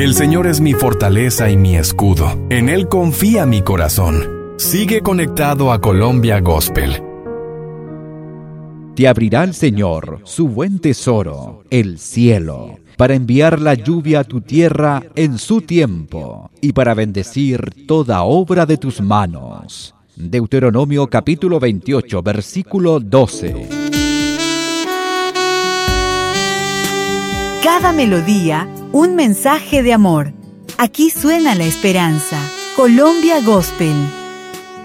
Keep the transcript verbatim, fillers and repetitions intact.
El Señor es mi fortaleza y mi escudo. En Él confía mi corazón. Sigue conectado a Colombia Gospel. Te abrirá el Señor su buen tesoro, el cielo, para enviar la lluvia a tu tierra en su tiempo y para bendecir toda obra de tus manos. Deuteronomio capítulo veintiocho, versículo doce. Cada melodía, un mensaje de amor. Aquí suena la esperanza. Colombia Gospel.